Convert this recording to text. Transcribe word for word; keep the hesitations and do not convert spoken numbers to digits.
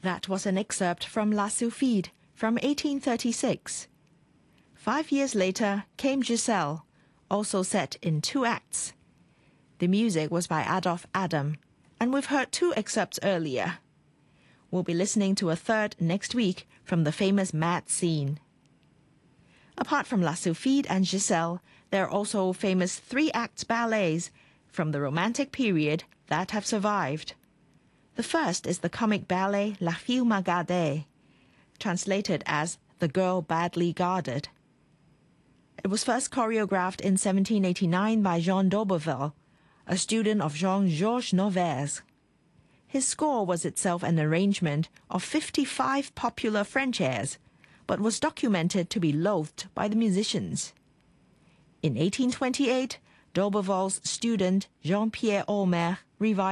That was an excerpt from La Sylphide from eighteen thirty-six. Five years later came Giselle, also set in two acts. The music was by Adolphe Adam, and we've heard two excerpts earlier. We'll be listening to a third next week from the famous Mad Scene. Apart from La Sylphide and Giselle, there are also famous three-act ballets from the Romantic period that have survived. The first is the comic ballet La Fille Mal Gardée, translated as The Girl Badly Guarded. It was first choreographed in seventeen eighty-nine by Jean d'Auberville, a student of Jean-Georges Novaes. His score was itself an arrangement of fifty-five popular French airs, but was documented to be loathed by the musicians. In eighteen twenty-eight, d'Auberville's student Jean-Pierre Aumer revised